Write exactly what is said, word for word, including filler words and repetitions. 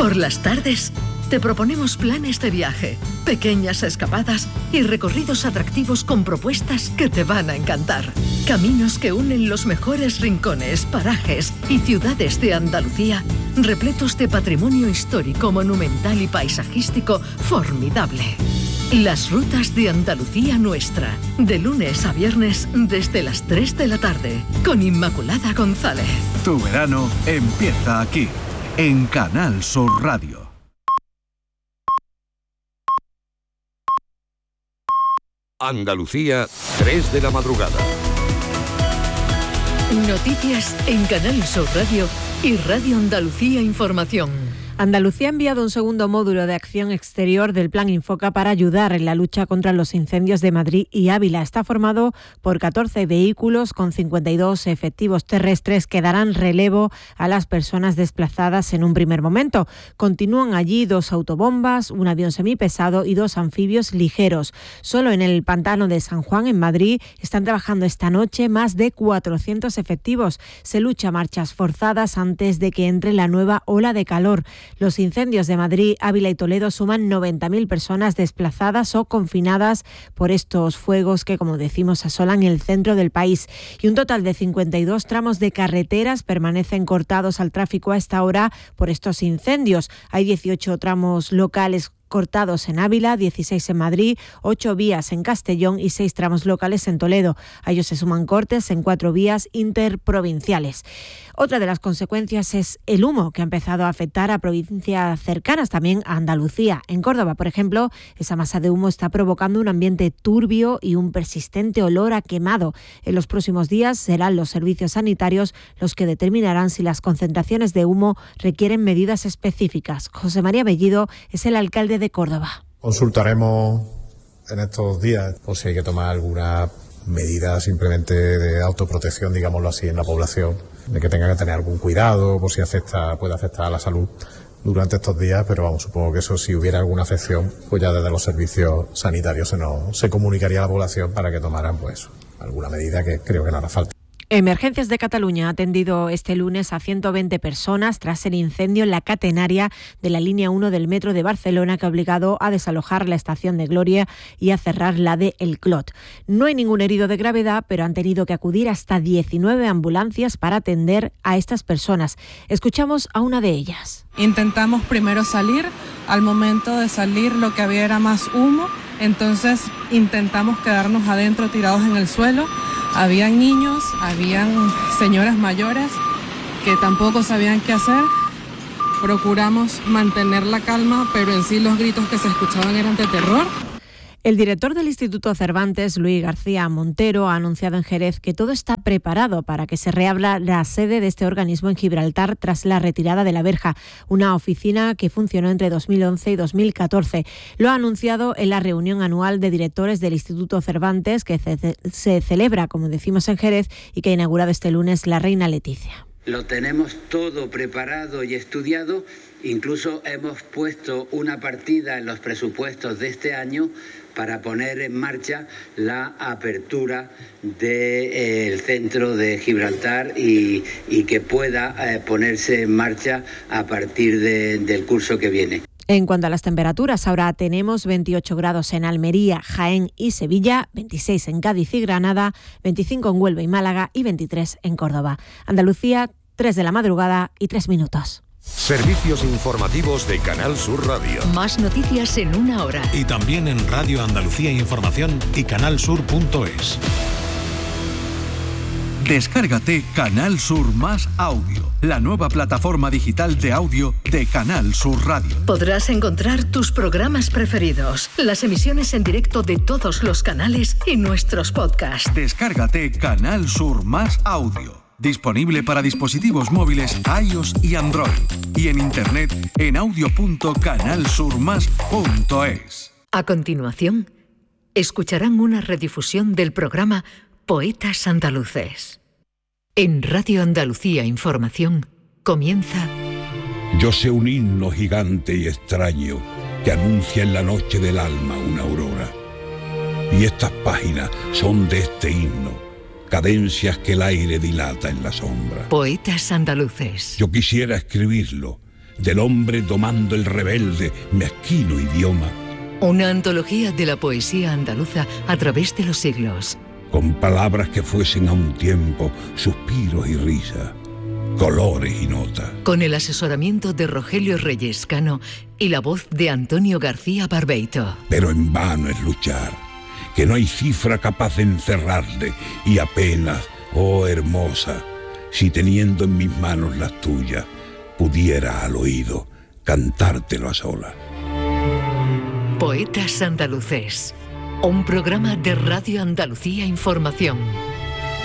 Por las tardes, te proponemos planes de viaje, pequeñas escapadas y recorridos atractivos con propuestas que te van a encantar. Caminos que unen los mejores rincones, parajes y ciudades de Andalucía, repletos de patrimonio histórico, monumental y paisajístico formidable. Las rutas de Andalucía Nuestra, de lunes a viernes desde las tres de la tarde, con Inmaculada González. Tu verano empieza aquí, en Canal Sur Radio. Andalucía, tres de la madrugada. Noticias en Canal Sur Radio y Radio Andalucía Información. Andalucía ha enviado un segundo módulo de acción exterior del Plan Infoca para ayudar en la lucha contra los incendios de Madrid y Ávila. Está formado por catorce vehículos con cincuenta y dos efectivos terrestres que darán relevo a las personas desplazadas en un primer momento. Continúan allí dos autobombas, un avión semipesado y dos anfibios ligeros. Solo en el pantano de San Juan, en Madrid, están trabajando esta noche más de cuatrocientos efectivos. Se lucha a marchas forzadas antes de que entre la nueva ola de calor. Los incendios de Madrid, Ávila y Toledo suman noventa mil personas desplazadas o confinadas por estos fuegos que, como decimos, asolan el centro del país. Y un total de cincuenta y dos tramos de carreteras permanecen cortados al tráfico a esta hora por estos incendios. Hay dieciocho tramos locales cortados en Ávila, dieciséis en Madrid, ocho vías en Castellón y seis tramos locales en Toledo. A ellos se suman cortes en cuatro vías interprovinciales. Otra de las consecuencias es el humo, que ha empezado a afectar a provincias cercanas, también a Andalucía. En Córdoba, por ejemplo, esa masa de humo está provocando un ambiente turbio y un persistente olor a quemado. En los próximos días serán los servicios sanitarios los que determinarán si las concentraciones de humo requieren medidas específicas. José María Bellido es el alcalde de Córdoba. Consultaremos en estos días por si hay que tomar alguna medida simplemente de autoprotección, digámoslo así, en la población, de que tengan que tener algún cuidado por si afecta, puede afectar a la salud durante estos días, pero vamos, supongo que eso, si hubiera alguna afección, pues ya desde los servicios sanitarios se nos se comunicaría a la población para que tomaran pues alguna medida, que creo que no hará falta. Emergencias de Cataluña ha atendido este lunes a ciento veinte personas tras el incendio en la catenaria de la línea uno del metro de Barcelona, que ha obligado a desalojar la estación de Gloria y a cerrar la de El Clot. No hay ningún herido de gravedad, pero han tenido que acudir hasta diecinueve ambulancias para atender a estas personas. Escuchamos a una de ellas. Intentamos primero salir. Al momento de salir lo que había era más humo, entonces intentamos quedarnos adentro tirados en el suelo. Habían niños, habían señoras mayores que tampoco sabían qué hacer. Procuramos mantener la calma, pero en sí los gritos que se escuchaban eran de terror. El director del Instituto Cervantes, Luis García Montero, ha anunciado en Jerez que todo está preparado para que se reabra la sede de este organismo en Gibraltar tras la retirada de la verja, una oficina que funcionó entre dos mil once y dos mil catorce. Lo ha anunciado en la reunión anual de directores del Instituto Cervantes, que se, se celebra, como decimos, en Jerez, y que ha inaugurado este lunes la reina Leticia. Lo tenemos todo preparado y estudiado. Incluso hemos puesto una partida en los presupuestos de este año para poner en marcha la apertura del centro de Gibraltar y, y que pueda eh, ponerse en marcha a partir de, del curso que viene. En cuanto a las temperaturas, ahora tenemos veintiocho grados en Almería, Jaén y Sevilla, veintiséis en Cádiz y Granada, veinticinco en Huelva y Málaga y veintitrés en Córdoba. Andalucía, tres de la madrugada y tres minutos. Servicios informativos de Canal Sur Radio. Más noticias en una hora. Y también en Radio Andalucía Información y canalsur punto es. Descárgate Canal Sur Más Audio, la nueva plataforma digital de audio de Canal Sur Radio. Podrás encontrar tus programas preferidos, las emisiones en directo de todos los canales y nuestros podcasts. Descárgate Canal Sur Más Audio. Disponible para dispositivos móviles iOS y Android. Y en internet en audio punto canal sur más punto es. A continuación, escucharán una redifusión del programa Poetas Andaluces. En Radio Andalucía Información comienza... Yo sé un himno gigante y extraño que anuncia en la noche del alma una aurora. Y estas páginas son de este himno. Cadencias que el aire dilata en la sombra. Poetas Andaluces. Yo quisiera escribirlo, del hombre domando el rebelde, mezquino idioma. Una antología de la poesía andaluza a través de los siglos. Con palabras que fuesen a un tiempo suspiros y risas, colores y notas. Con el asesoramiento de Rogelio Reyes Cano y la voz de Antonio García Barbeito. Pero en vano es luchar, que no hay cifra capaz de encerrarle, y apenas, oh hermosa, si teniendo en mis manos las tuyas, pudiera al oído cantártelo a solas. Poetas Andaluces, un programa de Radio Andalucía Información.